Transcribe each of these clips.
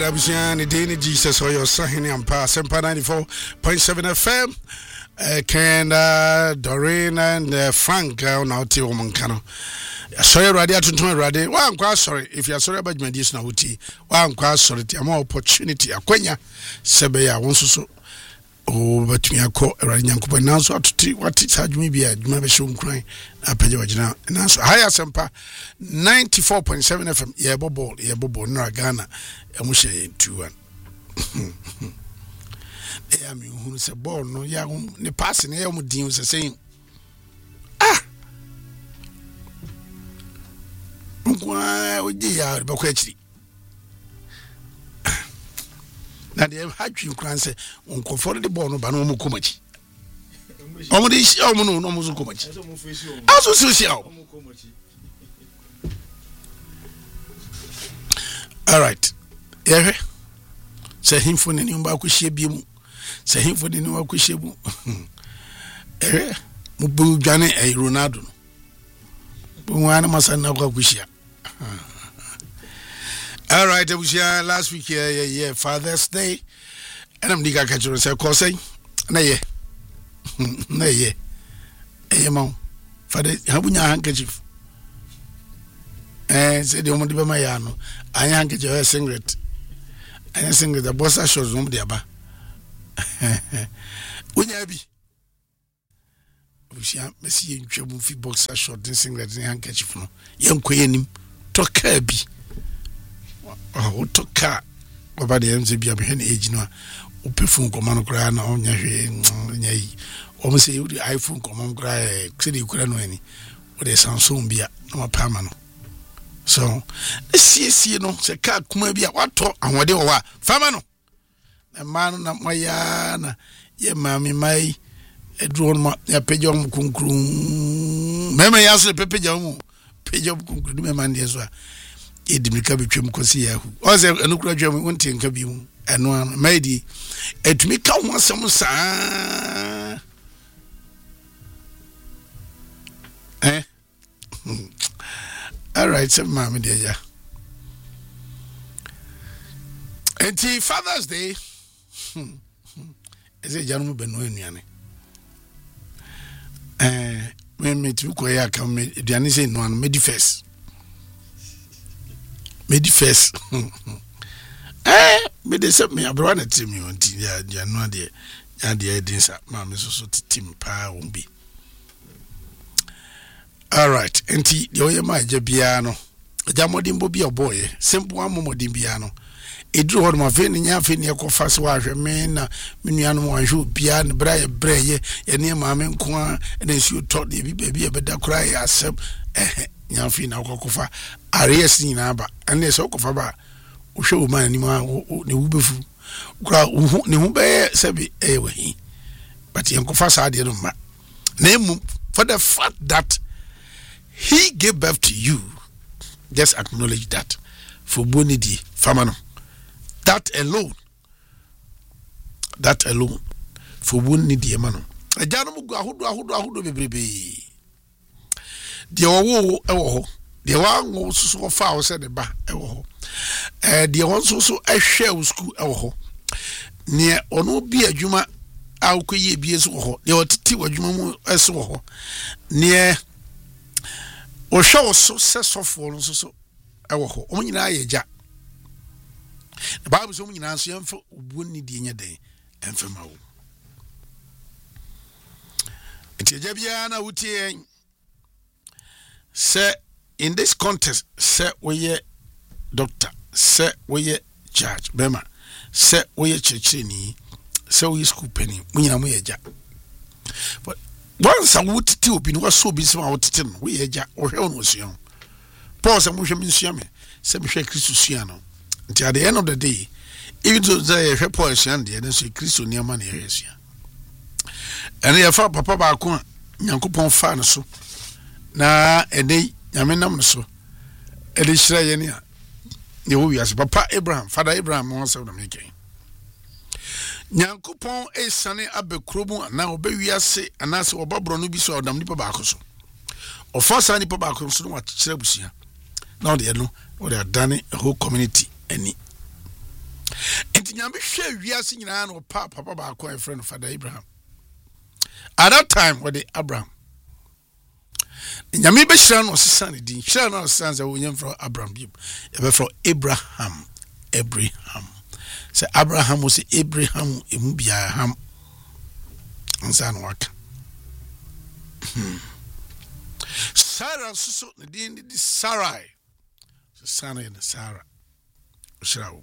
Abusian, Dini Jesus, or your son, and Pass, Semper 94.7 FM. Ken, Doreen, and Frank, now Tio Moncano. Sorry, Radia to Tony Radi. Well, I'm quite sorry if you're sorry about my dish now. Well, I'm quite sorry. I'm more opportunity. Aquenya, Sebeya, wants so. Oh, but me, I call Ranyanko, but now so to what it's had me be a Mabishum crying. I pay you now. And answer higher Semper 94.7 FM. Yeah, Bobo, no Ghana, and we say 2-1. I mean, who's a born, no young, the passing air with Dean was saying, ah, why would you out, but actually. Now they have had you can say, Uncle for the born, but no more comachi. Almost no comachi. Also, social. All right. Yeah. Say him for the new Bakushibu. Say him for the new Bakushibu. Eh, Mubu Johnny a Ronaldo. Buana Masana Bakushia. All right, it was last week, yeah, Father's Day. And I'm diga catcher and say, Cosay. Nay, nay, eh, mom. Father, how would your handkerchief? And said, the woman, my yano. I handkerchief her singlet. And sing the bossa shows room the abba. Would you be? We shall see you trouble boxer short and singlet and handkerchief. Young queen, talk kirby. Oh, took car about the MZB behind age no. Upefun command cry now on your almost say the iPhone command cry, city couldn't know any. But they sound soon be no permanent. So, let's see, you know, say car come be a what talk and what they were. Famano. The man not my yana, ye mammy, my a drone, a pigeon concrum. Mammy answer the pigeon, pigeon concrum, man, yes, Edimika between Cosia, or there a nuclear German won't think of you, and one maybe it may come once some sa. Eh? All right, so mammy, dear. And Father's Day is a gentleman Benoinian. When me to Koya come, Dianese no one made first. Made first. But they said me, I brought it to me until you know the idea didn't mammy so team power won't be. All right, and the oya my jabiano. Jamodimbo be a boy, simple one momodimbiano. It drew on my vein in your finger fast wash, a man, Minian one shoot piano, braille, braille, and near my men quan, and then she taught the baby a better cry as Yafina Kokofa, Arias in Abba, and there's Okofaba, who show my animal, the Ubufu, crowd, who bear Sabi away. But Uncle Fassa didn't matter. Name for the fact that he gave birth to you, just acknowledge that for Bonidi, Famano. That alone, for Bonidi, Mano. A Janamu, who do baby. The owo the one was so far said the back the one so a shell school near or no be a juma au ye be so the otiwa juma so near or show so successful so ewo only na ye ja the Bible so many answer yam for woni di nya den emfema wo enti bia na wutie. Say in this contest, say we doctor, say we judge, Bema, say we churchini, say we school penny, we are ja. But once I would tell you, was so busy about it, we are jack or hell was young. Pause and wish him in Siame, say Michel Christusiano. Until at the end of the day, even though they have poor Sandy and say Christo near money here. And they have found Papa Bacon, Yankupon fan so. Na ede yamenam so ede hira ye ne ye wo wiase papa Abraham father Abraham won se na meke Nyankopon esane abekromu na obewiase anase obabro no bi so odam nipa ba akoso ofasa nipa ba akoso no wakire busia na ode no ode adane a whole community ani nyame hwe wiase nyina no papa ba ko e friend Father Abraham. At that time with the Abraham. Nyame be hira no sesa ne din. Hira no sesa say wonyam from Abraham. E be from Abraham. Say Abraham was Abraham emu bia ham. Ansa no waka. Sarah so ne din di Sarai. Sana in Sarah. Shirawo.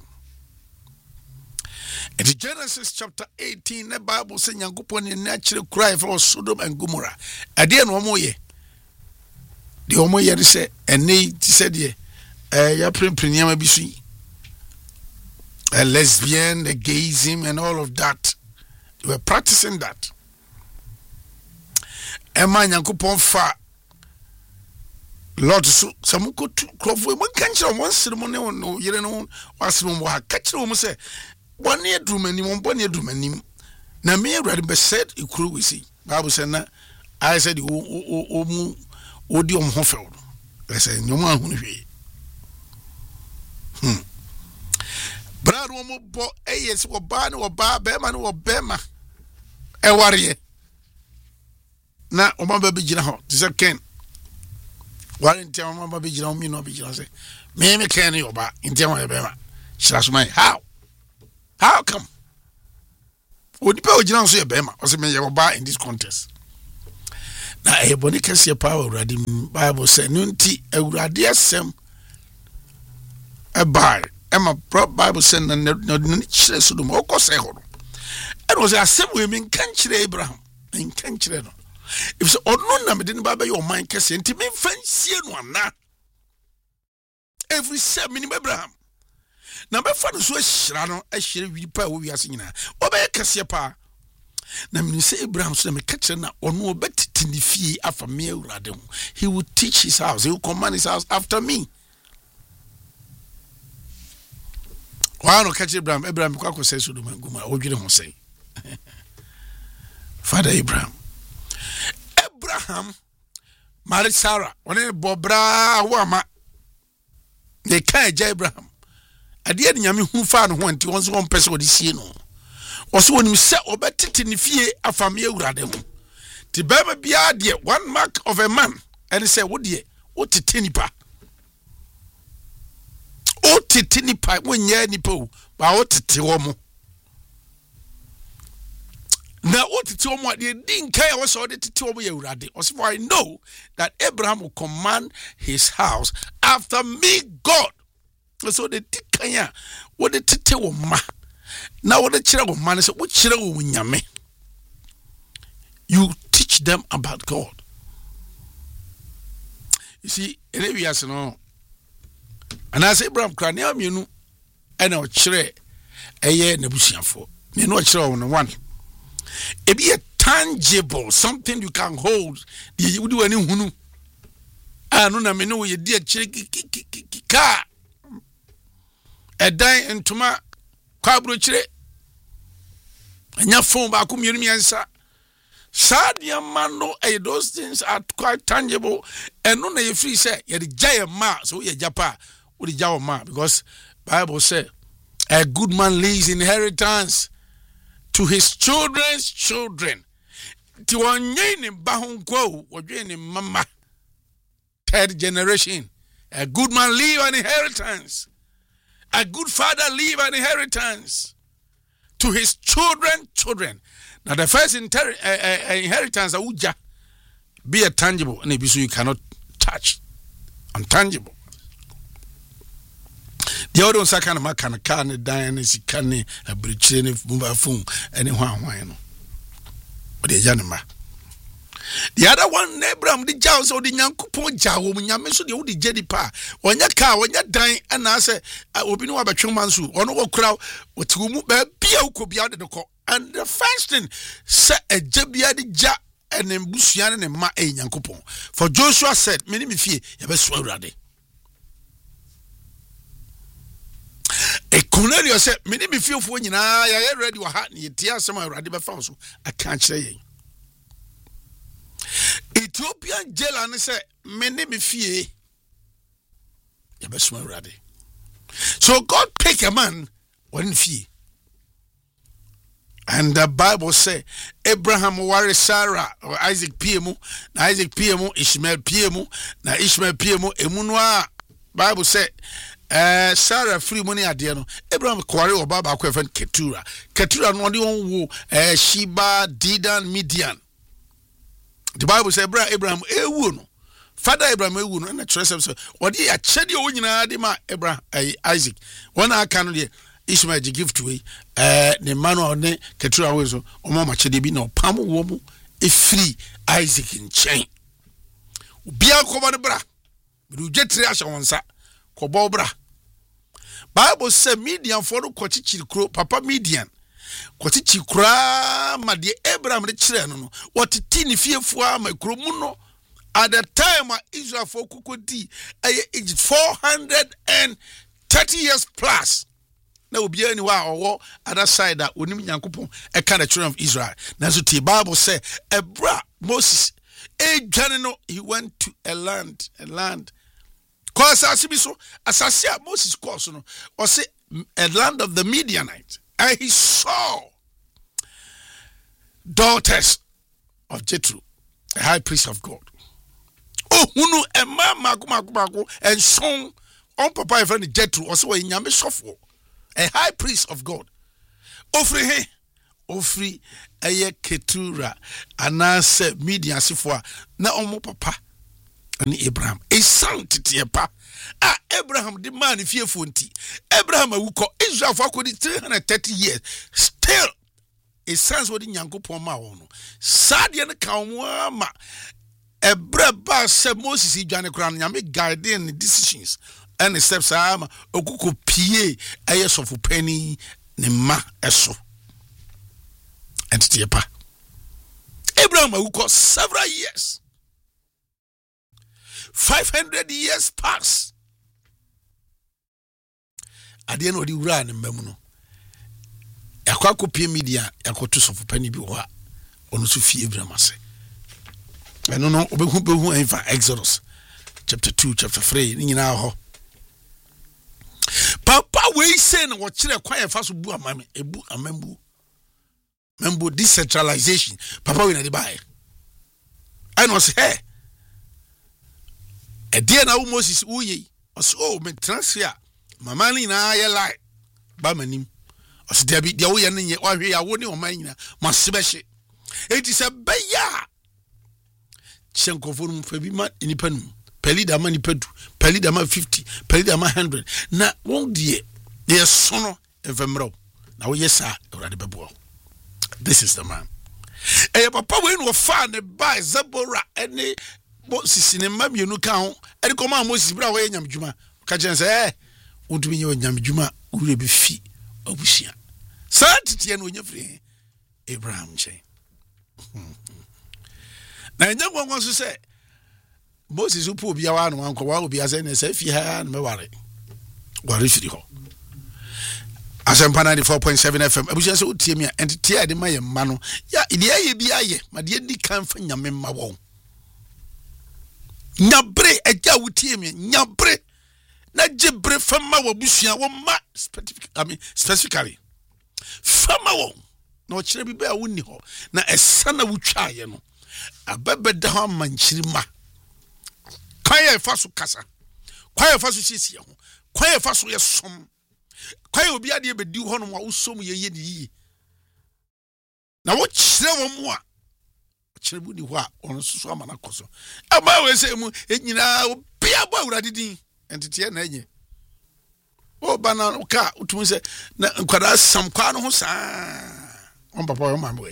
In Genesis chapter 18, the Bible says Yankopon in natural cry for Sodom and Gomorrah. Adian omoye. The omoye say and they said ye ya premium bisu. A lesbian, the gayism and all of that. They were practicing that. Emma Yankopon fa Lord, so some go to Crawford. One can't one ceremony on no, you know, was no more catch room say 1 year drumming, 1 year drumming. Now, me ready be said, you could we see. Bible said, I said, Odium Hoffeld. I said, no one who Brad woman bought a yes or bar or bar, Beman or Bema. A warrior. Now, Omaba Bijana, this is Ken. Warren tell Mama Bijam, me no Bijam say, me can you about in Jamaica. Shash my how come? Would you know say Bema or say me buy in this contest? Now a bonica see power already. Bible say nunti a radia sem a buy. Emma Bible send and no sudum or cosehor. And was a same women can't Abraham in can't. If so, or no, I didn't buy your mind, Cassie, and to me, fancy one now. Every 7 minutes, Abraham. Now, my father was Shrano, I shall repay we are singing. Obey Cassia Pa. Now, when you say Abraham, so me catch now, or no better to the fee after me, Radom. He will teach his house, he will command his house after me. Why not catch Abraham? Abraham, Quaco says to the man, Guma, what you don't say. Father Abraham. Abraham married Sarah. When he bobra wama, they can't Abraham. At the end, Yami who found one to one person with the no. Also, when you set or better in the fear of a meal radem. The baby be idea 1 mark of a man, and he said, what dear, what a tinny pa. Oh, tinny pa, when ye nipo, but what a tiwomo. Now, what to tell what they didn't care was all the tell me already. Also, I know that Abraham will command his house after me, God. So the Tikaya, what the tell ma. Now, what the children of man is, what children will yame? You teach them about God. You see, every as no. And as Abraham Cranium, you know, and our children, a year Nebusian for. You know, children on one. It be a tangible, something you can hold. You do any hunu. I don't know you dear chick car. A dine and toma cabro chile. And your phone back community answer. Sad young man, no, those things are quite tangible. And no, you free say, you're the giant ma, so you're Japa with the Jawa ma, because Bible said, a good man leaves inheritance to his children's children. To one in Bahon Go, or in Mama. 3rd generation. A good man leave an inheritance. A good father leave an inheritance to his children. Now the first inheritance uja be a tangible, and so you cannot touch. Untangible. The other ones are kind of my kind of carne, dying, is canny, a bridge, and if move a phone, and one. But the Janima. The other one, Abraham, the Jaws or the Yankupon Jaw, when you mentioned the old Jedi Pa, when your car, when you're dying, and I say, I will be no about 2 months, or no crowd, what to move, Pia could be out of the court. And the first thing, set a Jebia the Ja and then Busian and Ma Yankupon. For Joshua said, many me fear, you best swear ready. A Cornelius said, many me feel for you now, I already were hot, and you tear some already by found, so I can't say. Ethiopian jail and say, many me fear, you best swear ready. So God take a man, one fear. And the Bible say Abraham ware Sarah or Isaac PMO, na Isaac PMO, Ishmael PMO, na Ishmael PMO, Emunwa. Bible say Sarah free money at the end. Abraham quarry or Baba friend Keturah. Keturah no the one Sheba, Dedan, Midian. The Bible say Abraham ewuno. Father Abraham ewuno and the church say what ye a chedi o nyina de ma Abraham Isaac. One aka no de Ishmael give to the man or ne Keturah we so o ma chedi bi na pam wo mu e free Isaac in chain. Bia ko ba de bra. Bi jetre asha wonsa ko bo bra. Bible say Midian for no kochichiri papa Midian kochichi kura ma de Abraham de kire no what tini fiefo ama kuro mu no at the time Israel for kukodi 430 years plus. Na obi ani wa owo other side that onim Nyankopon e ka the children of Israel. Na so the Bible say ebra Moses dwane no he went to a land cause asase Moses course no was a land of the Midianites, and he saw daughters of Jethro, a high priest of God. Oh, who a mama and son on papa friend Jethro also a nyame sofo, a high priest of God. Ofri eye Keturah anase Midian sifo na omo papa ani Abraham e sanctity pa Abraham the man fearful nti Abraham awuko Israel for 330 years still a sense what Nyankopon ma wo no sade ne kan mo ama ebre ba se Moses dwane kra no nyame guiding decisions and steps ama okuko pie aye sofo pani ne ma eso entity pa Abraham awuko several years 500 years pass. At the end of the run in Memuno, a quaco media, a quartus of penny be what on Sophia Abraham say. I don't know who Exodus chapter 2, chapter 3, in our Papa, we say, what children quiet fast boo a mammy, a boo a member decentralization. Papa, we not buy. I know, say, hey. A dear now Moses Uye, or so me transfer. My money na I lie. Bamanim. As Debbie, the Oyan in your way, I wouldn't or mine, must smash it. It is a baya. Chankophone Febima independent. Pelida money pedu, Pelida man 50, Pelida man 100. Na won't dear, dear sono evemro. Now, yes, sir, already bebo. This is the man. A papa when we found by Zabora any. Moses in a mammy no count, and come on, Moses Brown, Yamjuma. Catch and say, won't be your Yamjuma, will be fee of Bushia. Saturday and when you're free, Abraham chain. Now, young one wants to say, Moses who put be our uncle will be as any say if you had no worry. What if you? As I'm 94.7 FM, I was just would tear me and tear the my mano. Ya, the be aye, my dear Dick come from Yamma won't. Nyabre eja wutie me nyabre na jebre fama wabusua wo ma specifically fama wo na ochire bi ba wonni ho na esana wutwaye no ababeda ho manchiri ma kwaya fa so kasa kwaya fa so siesie ho kwaya fa so yesom kwaya obi ade bedi ho no wo som ye ni na wo chire wo mu a chiribudi wa on susu amana koso ama we say mu enyina obia bo awurade din entete na enye o bana ka utum se na nkwada sam kwa no ho saa on papa o mamwe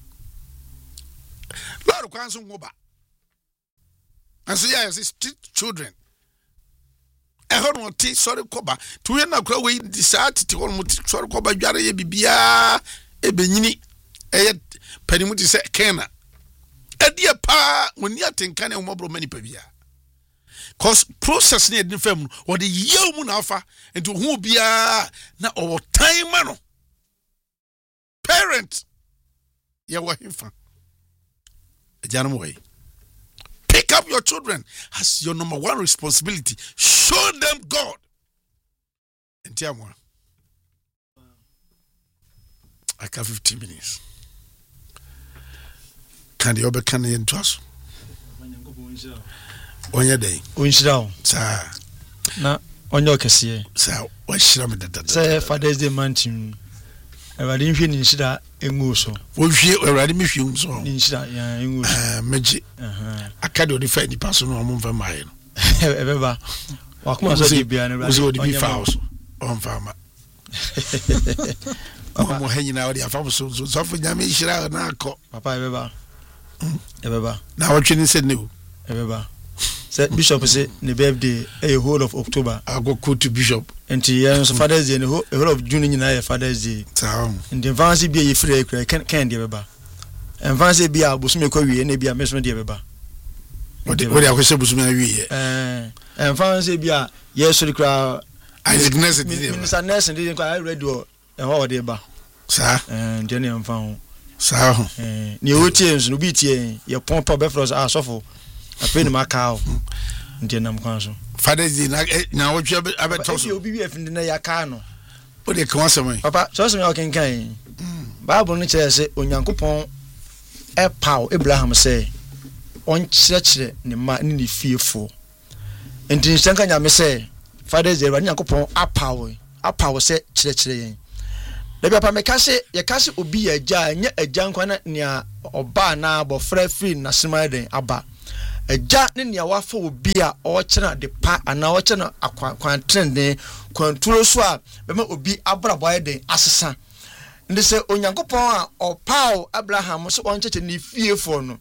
lord kwan so ngoba aso ya street children e ho no ti sorry koba to we na kwa we decide ti ho no ti sorry koba dware ye bibia e benyini e panimu ti se kena Edia pa when you think can umobro many pebia. Cause process near the firm or the yeomun alpha and to who be na over time mano. Parent ya wa himfa. Janum way. Pick up your children as your number one responsibility. Show them God. And I got 15 minutes. Can the other can into us? On your day, Winchdown, sir. na on your cassia, Sir, what should I do? say Father's Day mountain. I didn't finish that in Muso. Well, she already missed so. Magic. I can't defend the person or move a mile. Ever. Walk more so be an be fouls on farmer. I'm hanging out the farm so often. Yamisha and Alco. Papa ever. Now what you said new. Ever. Said Bishop say the birthday a whole of October. I'll go cool to Bishop. And to Father's Day, a whole of June in Father's Day. And the fancy be a free can't give a and fancy be a bush make and be a mission dear. What I was supposed to be and fancy be a yes to the crowd. Isaac Mr. Nelson didn't quite read and all day ba. Sir, and Jenny and found. Sir, new teams, no BTA, your pump up buffaloes are shuffle. I paid my cow. Indian council. Father's Day now what you have told you be in the Yakano. But they come some way. Papa, trust me, I can. Bible nature say, on Yankupon, a pow, Abraham say, on church, the man fearful. And in Sankanya may say, Father's Day, when Yankupon, a power say, church. The Papa Mekase, Yakasi will be a jar, and yet a jankwana near or bar now, but free Nasimade, Abba. A jack in your waffle will be a orchard the pa and now channel a quantren control swap, but will be abra boy de assassin. And they say, Onyankopa or Pow Abraham was wanted in the fear for no.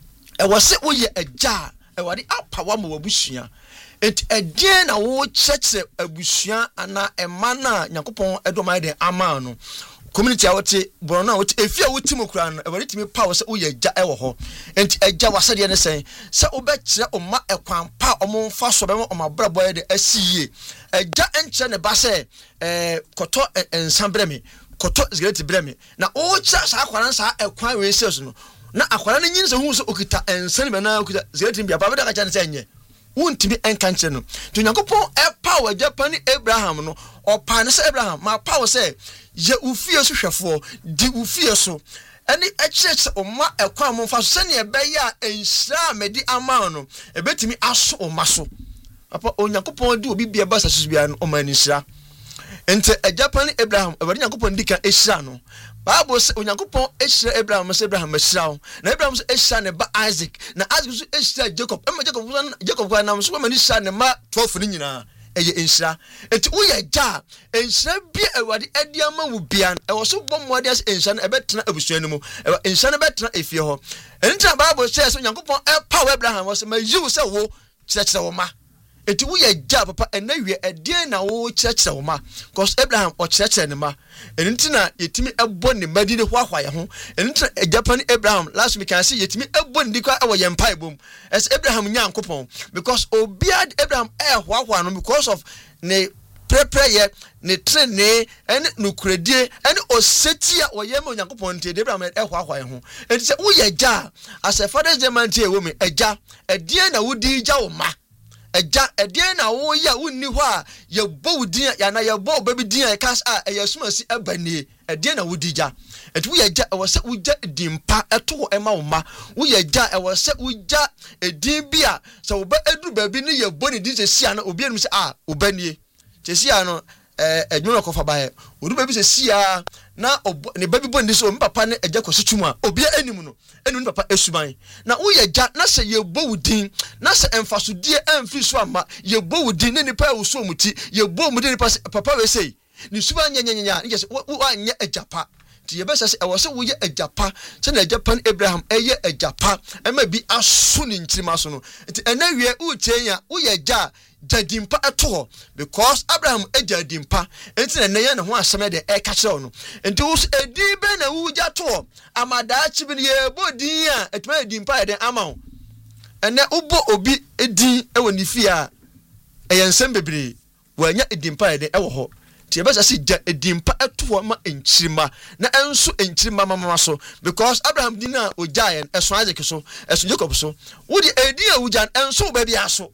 I was set with a jar, and what the upper one will be. It again a wood church a bushia and a manna Yankopon Edomide Amano. Community out Borona, if you would Timocran, a very timid power, so we a jaw, and a jawa said, and say, so bet or ma a quan pa or more fast or my brother, the SCE, a ja and chen a basse, Coto and Sambremi, Coto is great to Bremi. Now, all church are a quite research. Now, Aquaran is a who's Okita and Senimana could get him be a Babada Jansen. Won't be encanted to Yankopon a power Japan Abraham no or Panis Abraham. My power say, ye will fear so for, di will fear so. Any a church or ma a common for sending a bear and slam a di amano, a bet me ass or muscle. Upon Yankopon do be a bus as be an omanisha. Enter a Japan Abraham, a Yankopon Dicka Esano. Bible says Yankopon Esha Abraham Mesau, and Abraham's Eshan ba Isaac, now Isaac Esha Jacob, and Jacob when I'm so many son and ma 12 Nina, a insha. It we a jar, and shall be a what the Ediama would be an. I was so bomb what there's inshan a better of Shanimo, inshan a better if you ho. And the Bible says Yankopon a power Abraham was my you so wo, church ma. It we a job, papa, and now we a dear now church ma, cause Abraham or church anima, and intina it me a bonny medina wahway home, and a Japan Abraham last week I see it me a bonny our empire boom as Abraham young coupon, because obead Abraham air wahwan because of ne prayer, ne train ne, and no credit, and o setia or yemo young coupon to Abraham air wahway home, and it's a we a jar as a father's demantia woman, a jar, a dear now would di ma. A dear now, oh, ya wouldn't know why your bow dear, and I bow baby dear, cast a smusy a bunny, a dinner would dija. And we are was set with dimpa at all, Emma, we are ja, I was set with ja, a dim beer, so but a do baby near your body did a siano, obedience, Ubeni, Chesiano, a miracle for by it. Would baby say, now, the baby born this own papa, a jack of Suchuma, obia animal, and papa Esumai. Now, we are jack, not say your bow din, not say emphasis, dear and free swamma, your bow din any pair of so much, your bow within papa will say, Nisuan, yes, what a japa. To your best, I was so we a japa, send a Japan Abraham, a year a japa, and maybe as soon in Trimasono. And then we are Utaya, we are ja. Jadimpa at all because Abraham a jadimpa and Nayan who has some of the air catch on and those a deep and a woojato Amadachi bin ye bodia at my dimpa the amount and that ubo obi a din when you fear a ensemble when you dimpa the ewo Tiabas I see a dimpa at one in Chima na enso in Chima mamma so because Abraham dinner or giant as Isaac so as Jacob so would the idea would and so baby aso.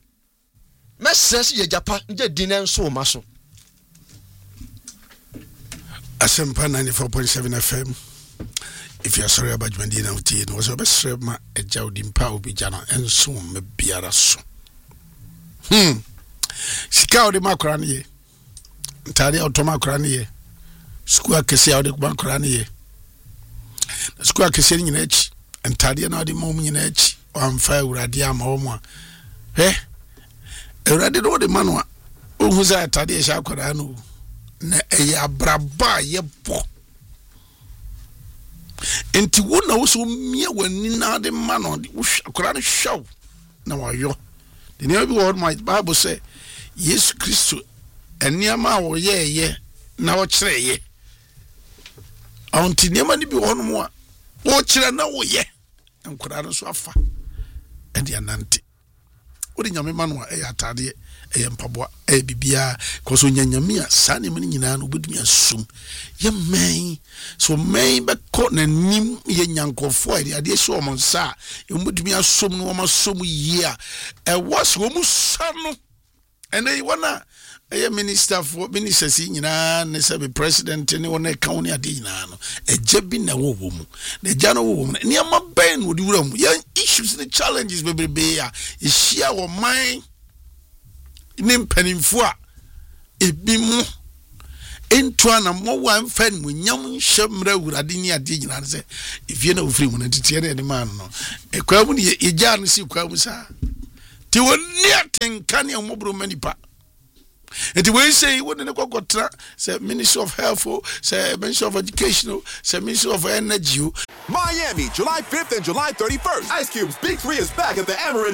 Mess says ye Japan, ye dinner so muscle. Asempa 94.7 FM. If you are sorry about Mandina Uti, was a best ma a Jaudim Pau Bijana and soon me biaraso. Sikao de Macranie. Tadi Automacranie. Square Cassia de Macranie. Square Cassian in edge, and Tadia now the moment in edge, or fire radiam homo. Eh? A radido de manua. Who's a Tadia Shakurano? Ya braba ye bo. Enti wona wo so mia wani na de man on the akora no show na wayo. The name of God my Bible say Jesus Christ eniama wo ye na wo kire ye. Anti niama ni bi wono mo a wo kire na wo ye. Enkora no so afa. Enti anante. Wo de nyame man wa e atade mpaboa bibia koso nyanyame a sane mani nyina no obedumi asum ye man so man be ko nanim ye nyankofo ade hye o monsa ye obedumi asum no ma som yi a was wo mu sano ene wona minister for ministers nyina ne se be president ne wona county ade nyina no eje bi na wo mu na eja no wo mu ne ma ben wo di wura mu ye issues the challenges bebrebe ya ye hia wo man nimpanimfo a ebimu entwa na mo wan fan mu nyam hwemra wurade ni ade nyina se efie na ofiri mu na tete na man no ekwa mu ne yeja no si kwa mu sa ti woni atenka ne omobro manipa enti we say woni ne kokotra say Ministry of Health, say Ministry of Education, say Ministry of Energy. Miami, July 5th and July 31st. Ice Cube's Big 3 is back at the Emirates